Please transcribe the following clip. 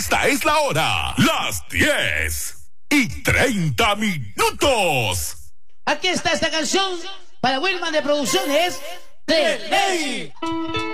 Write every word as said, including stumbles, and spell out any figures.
Esta es la hora, las diez y treinta minutos. Aquí está esta canción para Wilman de Producciones de Ley.